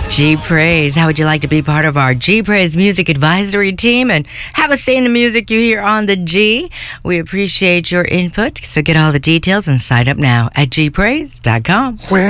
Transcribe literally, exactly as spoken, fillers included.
G Praise. How would you like to be part of our G Praise Music Advisory Team and have a say in the music you hear on the G? We appreciate your input, so get all the details and sign up now at g praise dot com.